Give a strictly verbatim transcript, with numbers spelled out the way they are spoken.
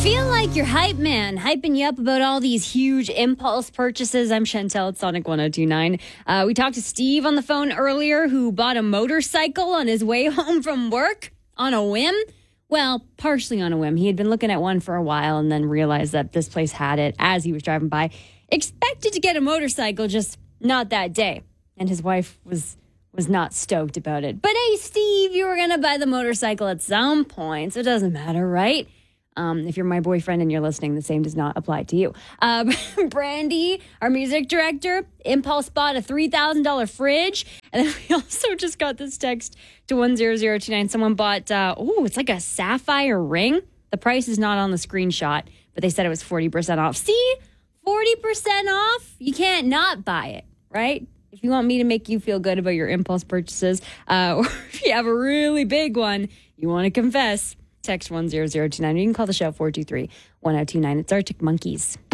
Feel like your hype man, hyping you up about all these huge impulse purchases. I'm Chantel at Sonic one oh two nine. Uh, we talked to Steve on the phone earlier who bought a motorcycle on his way home from work on a whim. Well, partially on a whim. He had been looking at one for a while and then realized that this place had it as he was driving by. Expected to get a motorcycle, just not that day. And his wife was was not stoked about it. But hey, Steve, you were going to buy the motorcycle at some point, so it doesn't matter, right? Um, if you're my boyfriend and you're listening, the same does not apply to you. Uh, Brandy, our music director, impulse bought a three thousand dollars fridge. And then we also just got this text to one zero zero two nine. Someone bought, uh, oh, it's like a sapphire ring. The price is not on the screenshot, but they said it was forty percent off. See, forty percent off? You can't not buy it, right? If you want me to make you feel good about your impulse purchases, uh, or if you have a really big one, you want to confess, text one zero zero two nine. You can call the show four two three one zero two nine. It's Arctic Monkeys.